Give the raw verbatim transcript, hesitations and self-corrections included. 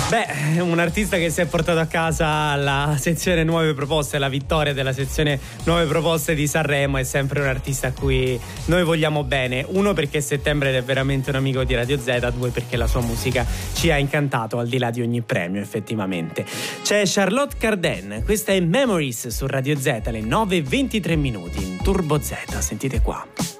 Beh, un artista che si è portato a casa la sezione nuove proposte, la vittoria della sezione nuove proposte di Sanremo, è sempre un artista a cui noi vogliamo bene. Uno, perché Settembre è veramente un amico di Radio Z, due, perché la sua musica ci ha incantato al di là di ogni premio, effettivamente. C'è Charlotte Cardin, questa è Memories su Radio Z, alle nove e ventitré minuti in Turbo Z, sentite qua.